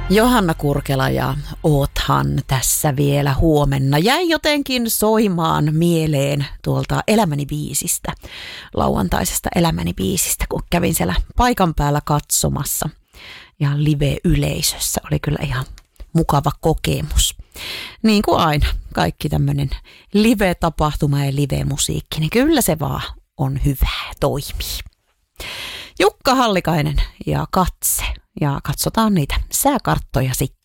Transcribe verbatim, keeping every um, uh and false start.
Johanna Kurkela ja oothan tässä vielä huomenna. Jäi jotenkin soimaan mieleen tuolta Elämäni biisistä, lauantaisesta Elämäni biisistä, kun kävin siellä paikan päällä katsomassa. Ihan live-yleisössä oli kyllä ihan mukava kokemus. Niin kuin aina, kaikki tämmöinen live-tapahtuma ja live-musiikki, niin kyllä se vaan on hyvää, toimii. Jukka Hallikainen ja Katse. Ja katsotaan niitä sääkarttoja sitten.